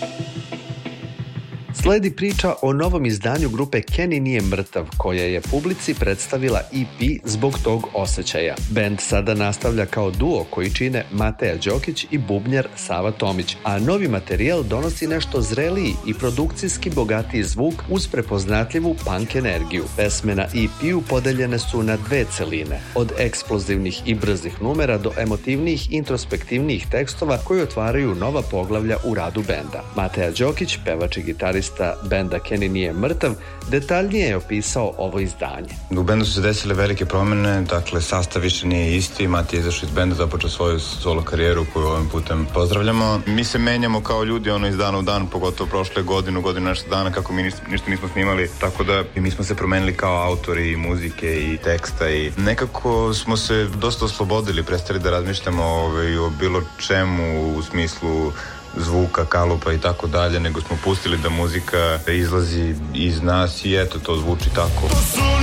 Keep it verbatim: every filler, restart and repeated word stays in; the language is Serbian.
Sledi priča o novom izdanju grupe Kenny nije mrtav, koja je publici predstavila E P Zbog tog osjećaja. Bend sada nastavlja kao duo koji čine Mateja Đokić i bubnjar Sava Tomić, a novi materijal donosi nešto zreliji i produkcijski bogatiji zvuk uz prepoznatljivu punk energiju. Pesme na E P-u podeljene su na dve celine, od eksplozivnih i brzih numera do emotivnijih, introspektivnijih tekstova koji otvaraju nova poglavlja u radu benda. Mateja Đokić, pevač i gitarista benda Kenny nije mrtav, detaljnije je opisao ovo izdanje. U bendu su se desile velike promene, dakle sastav više nije isti, Mati je izašao iz benda, započeo svoju solo karijeru koju ovim putem pozdravljamo. Mi se menjamo kao ljudi ono iz dana u dan, pogotovo prošle godinu, godinu nešto dana kako mi ništa, ništa nismo snimali, tako da i mi smo se promenili kao autori i muzike i teksta i nekako smo se dosta oslobodili, prestali da razmišljamo ovaj, o bilo čemu u smislu zvuka, kalupa i tako dalje, nego smo pustili da muzika izlazi iz nas i eto, to zvuči tako.